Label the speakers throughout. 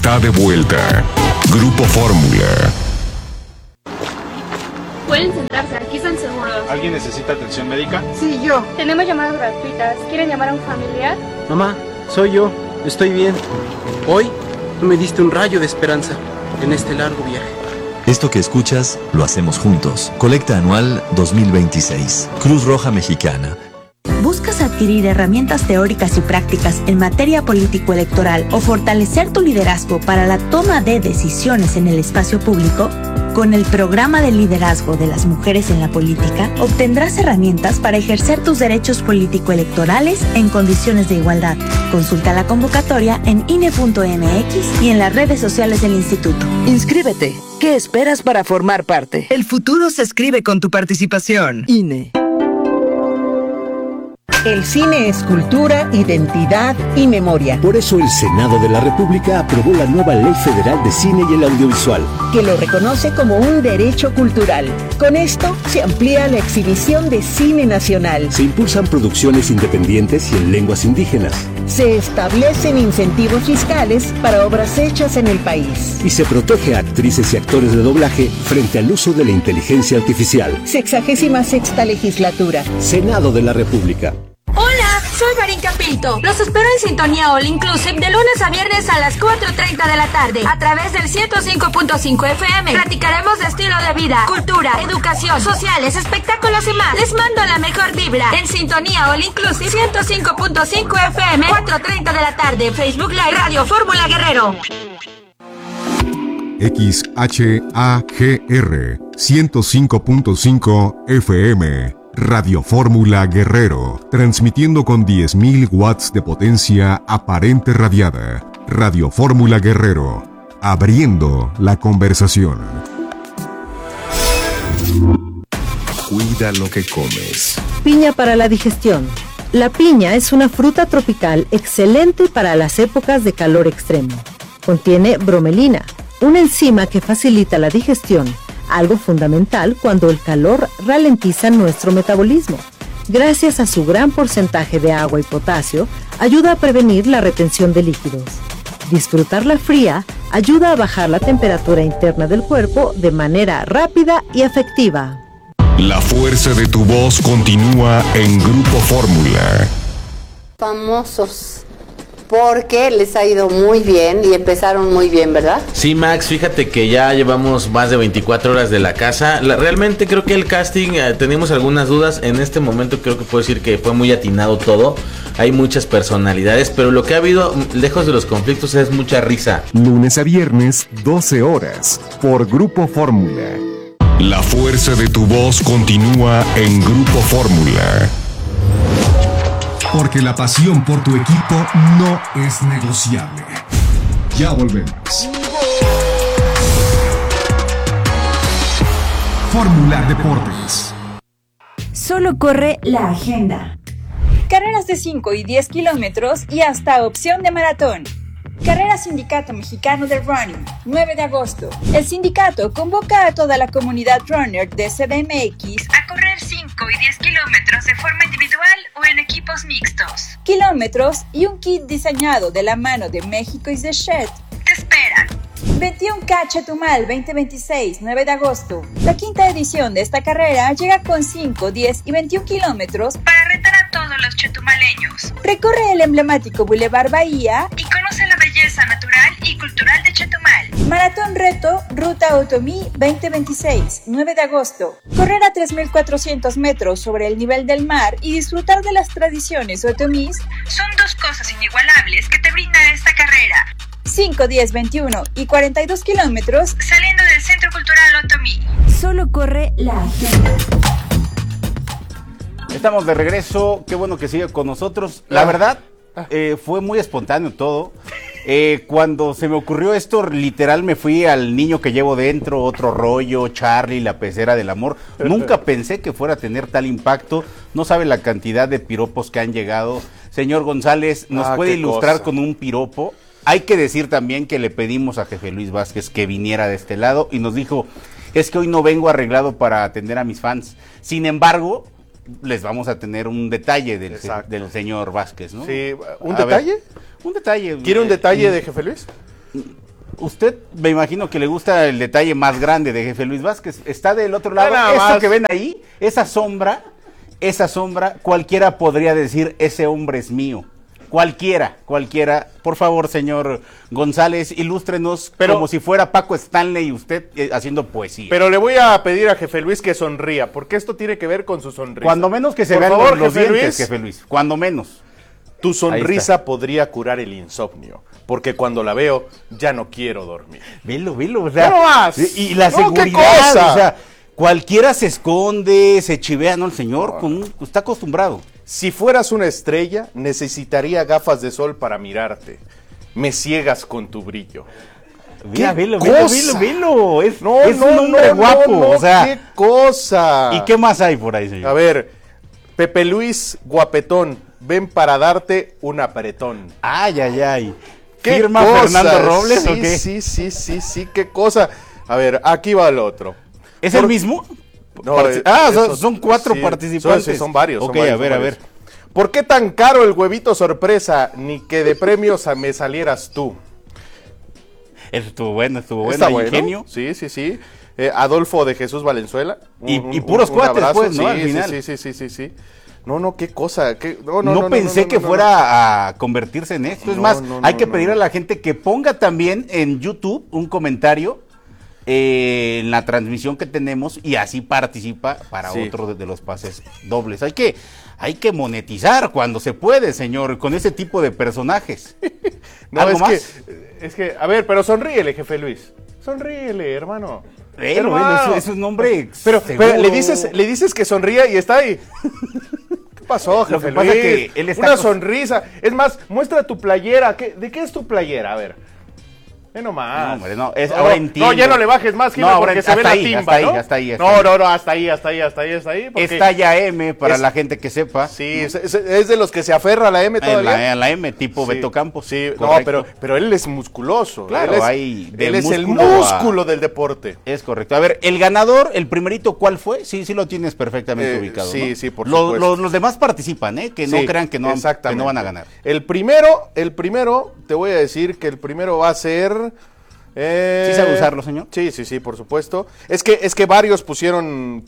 Speaker 1: Está de vuelta. Grupo Fórmula.
Speaker 2: Pueden sentarse, aquí están seguros.
Speaker 3: ¿Alguien necesita atención médica?
Speaker 4: Sí, yo.
Speaker 2: Tenemos llamadas gratuitas. ¿Quieren llamar a un familiar?
Speaker 5: Mamá, soy yo. Estoy bien. Hoy me diste un rayo de esperanza en este largo viaje.
Speaker 6: Esto que escuchas, lo hacemos juntos. Colecta anual 2026. Cruz Roja Mexicana.
Speaker 7: ¿Buscas adquirir herramientas teóricas y prácticas en materia político-electoral o fortalecer tu liderazgo para la toma de decisiones en el espacio público? Con el programa de liderazgo de las mujeres en la política, obtendrás herramientas para ejercer tus derechos político-electorales en condiciones de igualdad. Consulta la convocatoria en INE.mx y en las redes sociales del instituto.
Speaker 8: Inscríbete. ¿Qué esperas para formar parte?
Speaker 9: El futuro se escribe con tu participación.
Speaker 8: INE.
Speaker 10: El cine es cultura, identidad y memoria.
Speaker 11: Por eso el Senado de la República aprobó la nueva Ley Federal de Cine y el Audiovisual,
Speaker 10: que lo reconoce como un derecho cultural. Con esto se amplía la exhibición de cine nacional.
Speaker 11: Se impulsan producciones independientes y en lenguas indígenas.
Speaker 10: Se establecen incentivos fiscales para obras hechas en el país.
Speaker 11: Y se protege a actrices y actores de doblaje frente al uso de la inteligencia artificial.
Speaker 10: 66ª legislatura.
Speaker 11: Senado de la República.
Speaker 12: Hola, soy Marín Capilto. Los espero en Sintonía All Inclusive de lunes a viernes a las 4:30 de la tarde a través del 105.5 FM. Platicaremos de estilo de vida, cultura, educación, sociales, espectáculos y más. Les mando la mejor vibra en Sintonía All Inclusive 105.5 FM, 4:30 de la tarde. Facebook Live Radio Fórmula Guerrero.
Speaker 1: XHAGR 105.5 FM. Radio Fórmula Guerrero, transmitiendo con 10.000 watts de potencia aparente radiada. Radio Fórmula Guerrero, abriendo la conversación. Cuida lo que comes.
Speaker 13: Piña para la digestión. La piña es una fruta tropical excelente para las épocas de calor extremo. Contiene bromelina, una enzima que facilita la digestión, algo fundamental cuando el calor ralentiza nuestro metabolismo. Gracias a su gran porcentaje de agua y potasio, ayuda a prevenir la retención de líquidos. Disfrutarla fría ayuda a bajar la temperatura interna del cuerpo de manera rápida y efectiva.
Speaker 1: La fuerza de tu voz continúa en Grupo Fórmula.
Speaker 14: Famosos. Porque les ha ido muy bien y empezaron muy bien, ¿verdad?
Speaker 15: Sí, Max, fíjate que ya llevamos más de 24 horas de la casa. Realmente creo que el casting, teníamos algunas dudas. En este momento creo que puedo decir que fue muy atinado todo. Hay muchas personalidades, pero lo que ha habido, lejos de los conflictos, es mucha risa.
Speaker 1: Lunes a viernes, 12 horas, por Grupo Fórmula. La fuerza de tu voz continúa en Grupo Fórmula. Porque la pasión por tu equipo no es negociable. Ya volvemos. Fórmula Deportes.
Speaker 7: Solo corre la agenda.
Speaker 16: Carreras de 5 y 10 kilómetros y hasta opción de maratón. Carrera Sindicato Mexicano del Running, 9 de agosto. El sindicato convoca a toda la comunidad runner de CDMX a correr 5 y 10 kilómetros de forma individual o en equipos mixtos. Kilómetros y un kit diseñado de la mano de México is the Shed te esperan. 21K Chetumal 2026, 9 de agosto. La quinta edición de esta carrera llega con 5, 10 y 21 kilómetros para retar a todos los chetumaleños. Recorre el emblemático Boulevard Bahía y conoce la belleza natural y cultural de Chetumal. Maratón Reto Ruta Otomí 2026, 9 de agosto. Correr a 3.400 metros sobre el nivel del mar y disfrutar de las tradiciones otomís son dos cosas inigualables que te brinda esta carrera. 5, 10, 21 y 42 kilómetros saliendo del Centro Cultural Otomí.
Speaker 7: Solo corre la agenda.
Speaker 3: Estamos de regreso, qué bueno que sigue con nosotros. La verdad, fue muy espontáneo todo. Cuando se me ocurrió esto, literal me fui al niño que llevo dentro, otro rollo, Charlie, la pecera del amor. Nunca pensé que fuera a tener tal impacto. No sabe la cantidad de piropos que han llegado. Señor González, ¿nos puede ilustrar con un piropo? Hay que decir también que le pedimos a Jefe Luis Vázquez que viniera de este lado y nos dijo, es que hoy no vengo arreglado para atender a mis fans. Sin embargo, les vamos a tener un detalle del señor Vázquez, ¿no?
Speaker 17: Sí, ¿un detalle?
Speaker 3: Un detalle.
Speaker 17: ¿Quiere un detalle de Jefe Luis?
Speaker 3: usted me imagino que le gusta el detalle más grande de Jefe Luis Vázquez. Está del otro lado. Eso que ven ahí, esa sombra, cualquiera podría decir, ese hombre es mío. Cualquiera. Por favor, señor González, ilústrenos como si fuera Paco Stanley y usted haciendo poesía.
Speaker 4: Pero le voy a pedir a Jefe Luis que sonría, porque esto tiene que ver con su sonrisa.
Speaker 3: Cuando menos que se vean los dientes, Jefe Luis. Cuando menos.
Speaker 4: Tu sonrisa podría curar el insomnio, porque cuando la veo, ya no quiero dormir.
Speaker 3: Velo, o sea,
Speaker 4: no más.
Speaker 3: Y la seguridad,
Speaker 4: ¿qué cosa?
Speaker 3: O sea, cualquiera se esconde, se chivea, ¿no? El señor está acostumbrado.
Speaker 4: Si fueras una estrella, necesitaría gafas de sol para mirarte. Me ciegas con tu brillo.
Speaker 3: Mira, velo. Es un hombre guapo. O sea,
Speaker 4: qué cosa.
Speaker 3: ¿Y qué más hay por ahí, señor?
Speaker 4: A ver, Pepe Luis Guapetón, ven para darte un apretón.
Speaker 3: Ay.
Speaker 4: ¿Firma
Speaker 3: Fernando Robles o qué?
Speaker 4: Sí, qué cosa. A ver, aquí va el otro.
Speaker 3: ¿Es el mismo?
Speaker 4: No,
Speaker 3: son 4 participantes.
Speaker 4: Son varios.
Speaker 3: Ok,
Speaker 4: a
Speaker 3: ver.
Speaker 4: ¿Por qué tan caro el huevito sorpresa? Ni que de premios me salieras tú.
Speaker 3: Estuvo bueno.
Speaker 4: ¿Está bueno?
Speaker 3: Ingenio.
Speaker 4: Sí. Adolfo de Jesús Valenzuela.
Speaker 3: Y puros cuates, pues, ¿no? Al final.
Speaker 4: Sí. No, qué cosa.
Speaker 3: No pensé que fuera a convertirse en esto. Es más, hay que pedir a la gente que ponga también en YouTube un comentario en la transmisión que tenemos y así participa para otro de los pases dobles. Hay que monetizar cuando se puede, señor, con ese tipo de personajes.
Speaker 4: ¿Algo más? Es que, a ver, pero sonríele, Jefe Luis. Sonríele, hermano.
Speaker 3: Bueno, es un hombre.
Speaker 4: Pero le dices que sonría y está ahí. ¿Qué pasó, Jefe Luis?
Speaker 3: Que él está
Speaker 4: una sonrisa. Es más, muestra tu playera. ¿De qué es tu playera? A ver. Nomás.
Speaker 3: No, hombre, no. Ahora entiendo.
Speaker 4: No, ya no le bajes más, Gil, porque se ve la timba, ¿no?
Speaker 3: Hasta ahí.
Speaker 4: No, hasta ahí.
Speaker 3: Está ya M, para la gente que sepa.
Speaker 4: Sí, es de los que se aferra a la M todavía.
Speaker 3: La M, tipo Beto Campos.
Speaker 4: Sí, correcto. No, pero él es musculoso.
Speaker 3: Claro,
Speaker 4: él es el músculo del deporte.
Speaker 3: Es correcto. A ver, el ganador, el primerito, ¿cuál fue? Sí lo tienes perfectamente ubicado,
Speaker 4: Sí,
Speaker 3: ¿no?
Speaker 4: Sí, por supuesto.
Speaker 3: Los demás participan, que no crean que no van a ganar.
Speaker 4: El primero, te voy a decir que el primero va a ser...
Speaker 3: ¿Sí sabe usarlo, señor?
Speaker 4: Sí, por supuesto. Es que varios pusieron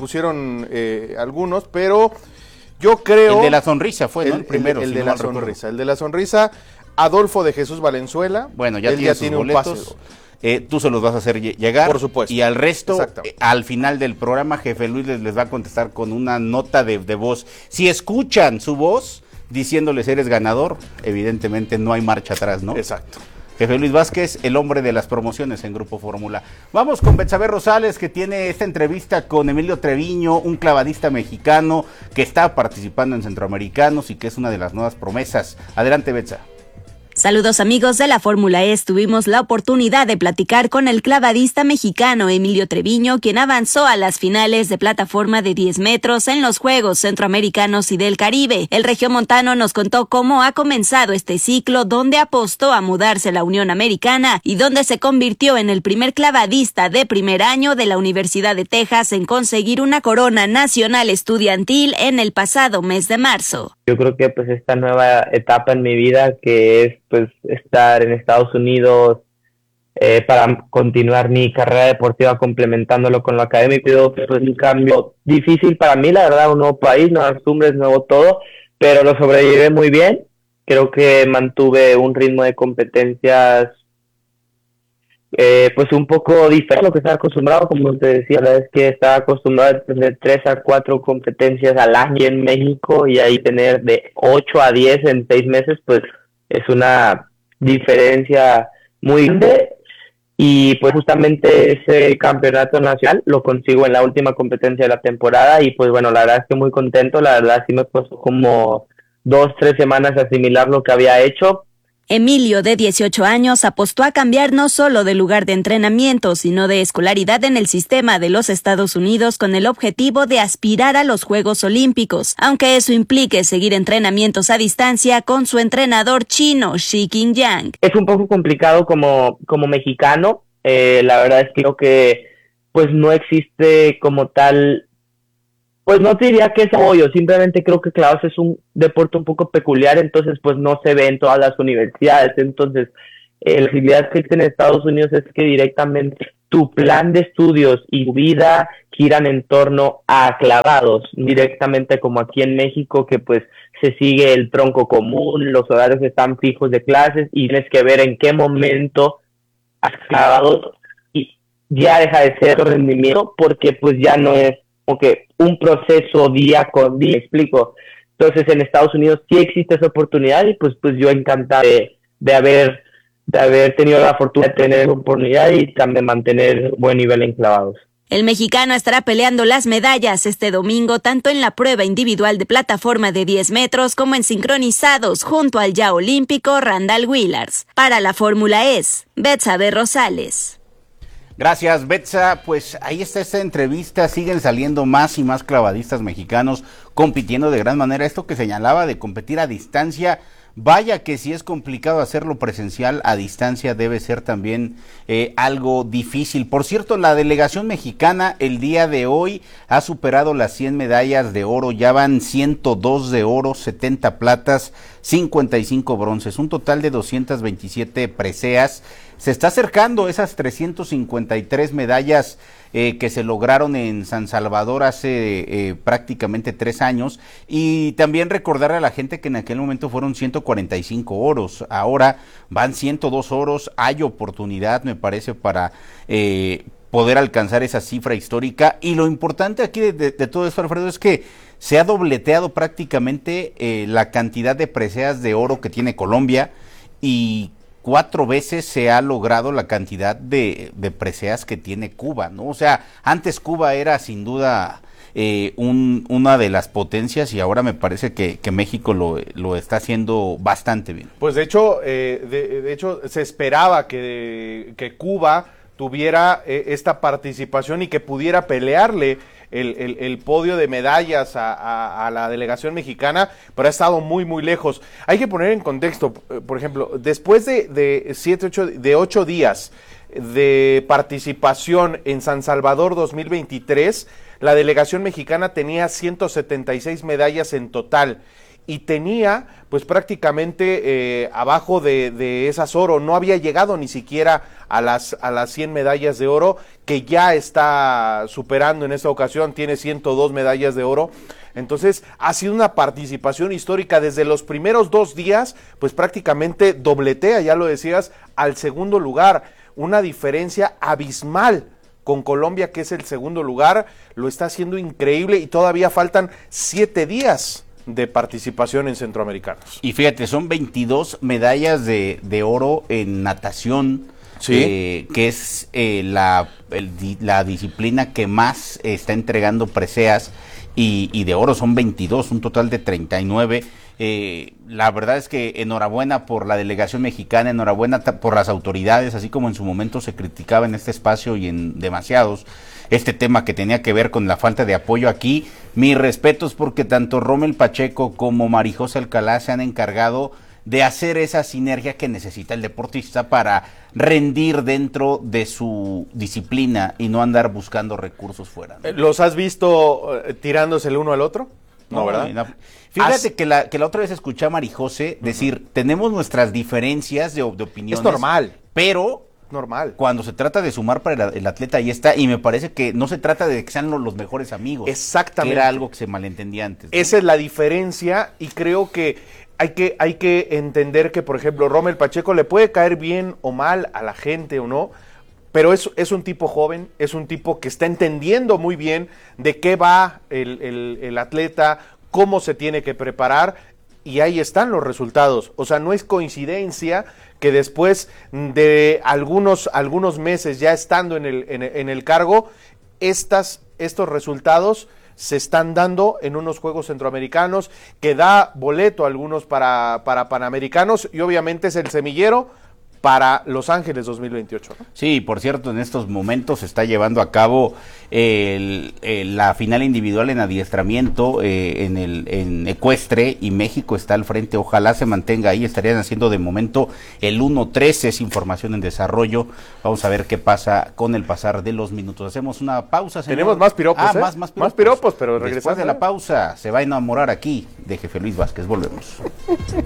Speaker 4: algunos, pero yo creo...
Speaker 3: El de la sonrisa fue, ¿no? El primero.
Speaker 4: El de la sonrisa, Adolfo de Jesús Valenzuela.
Speaker 3: Bueno, ya tiene un boletos. Tú se los vas a hacer llegar.
Speaker 4: Por supuesto.
Speaker 3: Y al resto, al final del programa, Jefe Luis les va a contestar con una nota de voz. Si escuchan su voz diciéndoles eres ganador, evidentemente no hay marcha atrás, ¿no?
Speaker 4: Exacto.
Speaker 3: Jefe Luis Vázquez, el hombre de las promociones en Grupo Fórmula. Vamos con Betsabe Rosales, que tiene esta entrevista con Emilio Treviño, un clavadista mexicano que está participando en Centroamericanos y que es una de las nuevas promesas. Adelante, Betsa.
Speaker 17: Saludos amigos de la Fórmula E, tuvimos la oportunidad de platicar con el clavadista mexicano Emilio Treviño, quien avanzó a las finales de plataforma de 10 metros en los Juegos Centroamericanos y del Caribe. El regiomontano nos contó cómo ha comenzado este ciclo, donde apostó a mudarse a la Unión Americana y donde se convirtió en el primer clavadista de primer año de la Universidad de Texas en conseguir una corona nacional estudiantil en el pasado mes de marzo.
Speaker 18: Yo creo que pues esta nueva etapa en mi vida, que es pues estar en Estados Unidos para continuar mi carrera deportiva complementándolo con lo académico, pues un cambio difícil para mí, la verdad, un nuevo país, nuevas costumbres, nuevo todo, pero lo sobrellevé muy bien. Creo que mantuve un ritmo de competencias pues un poco diferente a lo que estaba acostumbrado. Como te decía, la vez que estaba acostumbrado a tener 3 a 4 competencias al año en México, y ahí tener de 8 a 10 en 6 meses, pues es una diferencia muy grande. Y pues justamente ese campeonato nacional lo consigo en la última competencia de la temporada, y pues bueno, la verdad es que muy contento. La verdad sí me costó como 2-3 semanas asimilar lo que había hecho.
Speaker 17: Emilio, de 18 años, apostó a cambiar no solo de lugar de entrenamiento, sino de escolaridad en el sistema de los Estados Unidos, con el objetivo de aspirar a los Juegos Olímpicos, aunque eso implique seguir entrenamientos a distancia con su entrenador chino, Shi Qingyang.
Speaker 18: Es un poco complicado como mexicano. La verdad es que creo que pues no existe como tal. Pues no te diría que es apoyo, simplemente creo que clavados es un deporte un poco peculiar, entonces pues no se ve en todas las universidades. Entonces la facilidad que existe en Estados Unidos es que directamente tu plan de estudios y tu vida giran en torno a clavados, directamente como aquí en México, que pues se sigue el tronco común, los horarios están fijos de clases y tienes que ver en qué momento has clavado y ya deja de ser tu rendimiento porque pues ya no es como que un proceso día con día, ¿me explico? Entonces en Estados Unidos sí existe esa oportunidad y pues yo encantado de haber tenido la fortuna de tener la oportunidad y también mantener buen nivel en clavados.
Speaker 17: El mexicano estará peleando las medallas este domingo tanto en la prueba individual de plataforma de 10 metros como en sincronizados junto al ya olímpico Randall Willars. Para la Fórmula Es, Betsabe Rosales.
Speaker 3: Gracias, Betsa. Pues ahí está esta entrevista. Siguen saliendo más y más clavadistas mexicanos compitiendo de gran manera. Esto que señalaba de competir a distancia, vaya que si es complicado hacerlo presencial, a distancia debe ser también algo difícil. Por cierto, la delegación mexicana el día de hoy ha superado las 100 medallas de oro, ya van 102 de oro, 70 platas, 55 bronces, un total de 227 preseas. Se está acercando esas 353 medallas que se lograron en San Salvador hace prácticamente 3 años, y también recordarle a la gente que en aquel momento fueron 145 oros, ahora van 102 oros, hay oportunidad me parece para poder alcanzar esa cifra histórica, y lo importante aquí de todo esto, Alfredo, es que se ha dobleteado prácticamente la cantidad de preseas de oro que tiene Colombia, y 4 veces se ha logrado la cantidad de preseas que tiene Cuba, ¿no? O sea, antes Cuba era sin duda una de las potencias, y ahora me parece que México lo está haciendo bastante bien.
Speaker 4: Pues de hecho se esperaba que Cuba tuviera esta participación y que pudiera pelearle el podio de medallas a la delegación mexicana, pero ha estado muy muy lejos. Hay que poner en contexto, por ejemplo, después de 8 días de participación en San Salvador 2023, la delegación mexicana tenía 176 medallas en total, y tenía pues prácticamente abajo de esas oro, no había llegado ni siquiera a las 100 medallas de oro, que ya está superando en esta ocasión, tiene 102 medallas de oro. Entonces ha sido una participación histórica desde los primeros 2 días, pues prácticamente dobletea, ya lo decías, al segundo lugar, una diferencia abismal con Colombia, que es el segundo lugar, lo está haciendo increíble, y todavía faltan 7 días de participación en centroamericanos.
Speaker 3: Y fíjate, son 22 medallas de oro en natación, ¿sí? Que es la disciplina que más está entregando preseas, y de oro son 22, un total de 39. La verdad es que enhorabuena por la delegación mexicana, enhorabuena por las autoridades, así como en su momento se criticaba en este espacio y en demasiados este tema que tenía que ver con la falta de apoyo aquí. Mis respetos, porque tanto Rommel Pacheco como Marijose Alcalá se han encargado de hacer esa sinergia que necesita el deportista para rendir dentro de su disciplina y no andar buscando recursos fuera, ¿no?
Speaker 4: ¿Los has visto tirándose el uno al otro? No, ¿verdad?
Speaker 3: No. Fíjate que la otra vez escuché a Marijose decir, tenemos nuestras diferencias de opiniones.
Speaker 4: Es normal.
Speaker 3: Pero
Speaker 4: normal.
Speaker 3: Cuando se trata de sumar para el atleta, ahí está, y me parece que no se trata de que sean los mejores amigos.
Speaker 4: Exactamente.
Speaker 3: Que era algo que se malentendía antes, ¿no?
Speaker 4: Esa es la diferencia, y creo que hay que entender que, por ejemplo, Rommel Pacheco le puede caer bien o mal a la gente o no, pero es un tipo joven, es un tipo que está entendiendo muy bien de qué va el atleta, cómo se tiene que preparar, y ahí están los resultados. O sea, no es coincidencia que después de algunos meses ya estando en el cargo, estos resultados se están dando en unos Juegos Centroamericanos, que da boleto a algunos para Panamericanos, y obviamente es el semillero para Los Ángeles 2028, ¿no?
Speaker 3: Sí, por cierto, en estos momentos se está llevando a cabo la final individual en adiestramiento en ecuestre, y México está al frente. Ojalá se mantenga ahí. Estarían haciendo de momento el 1-13, es información en desarrollo. Vamos a ver qué pasa con el pasar de los minutos. Hacemos una pausa, señor.
Speaker 4: Tenemos más piropos, más piropos, pero regresamos.
Speaker 3: Después de la pausa se va a enamorar aquí de Jefe Luis Vázquez. Volvemos.